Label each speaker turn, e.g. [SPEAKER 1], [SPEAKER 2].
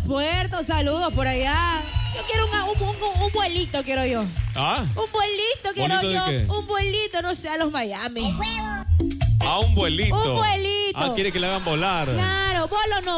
[SPEAKER 1] aeropuerto, saludos por allá. Yo quiero un vuelito, quiero yo.
[SPEAKER 2] ¿Ah?
[SPEAKER 1] Un vuelito, quiero
[SPEAKER 2] ¿Vuelito
[SPEAKER 1] yo.
[SPEAKER 2] de qué?
[SPEAKER 1] Un vuelito, no sé, a los Miami.
[SPEAKER 2] Ah, un vuelito.
[SPEAKER 1] Un vuelito.
[SPEAKER 2] Ah, quiere que le hagan volar.
[SPEAKER 1] Claro, vos no